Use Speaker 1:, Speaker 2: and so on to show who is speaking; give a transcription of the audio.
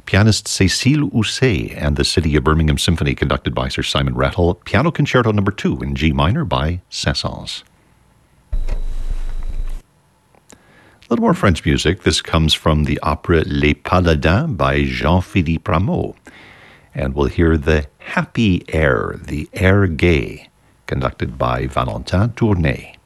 Speaker 1: pianist Cécile Housset and the City of Birmingham Symphony conducted by Sir Simon Rattle, Piano Concerto No. 2 in G minor by Saint-Saëns. A little more French music. This comes from the opera Les Paladins by Jean-Philippe Rameau. And we'll hear the happy air, the air gai, conducted by Valentin Tournay.